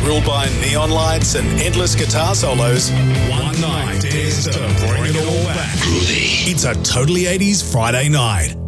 ruled by neon lights and endless guitar solos, one night dares to bring it all back. It's a Totally 80s Friday night.